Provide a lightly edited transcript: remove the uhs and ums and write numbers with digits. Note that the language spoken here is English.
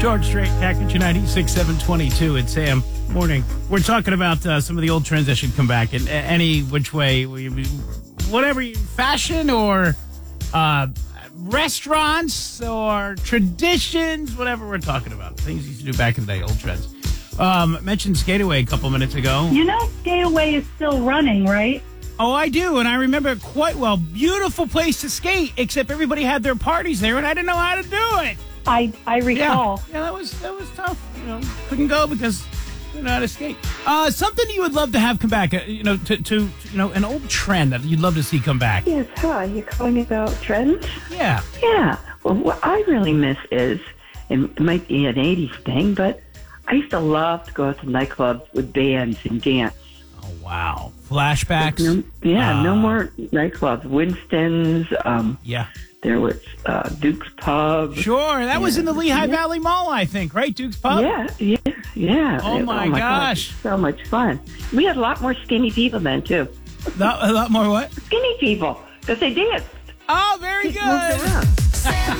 George Strait, Package 96, 722. It's Sam. Morning. We're talking about some of the old trends that should come back in any which way. Whatever, fashion or restaurants or traditions, whatever we're talking about. Things you used to do back in the day, old trends. Mentioned Skateaway a couple minutes ago. You know Skateaway is still running, right? Oh, I do, and I remember it quite well. Beautiful place to skate, except everybody had their parties there, and I didn't know how to do it. I recall. Yeah, that was tough. Couldn't go because we didn't know how to skate. Something you would love to have come back. To an old trend that you'd love to see come back. Yes, hi. You're calling about trends? Yeah. Yeah. Well, what I really miss is, it might be an 80s thing, but I used to love to go out to nightclubs with bands and dance. Oh, wow. Flashbacks? No more nightclubs. Winston's. Yeah. There was Duke's Pub. Sure. That was in the Lehigh Valley Mall, I think, right? Duke's Pub? Yeah. Oh, my gosh. God, so much fun. We had a lot more skinny people then, too. A lot more what? Skinny people, because they danced. Oh, very They moved good. around.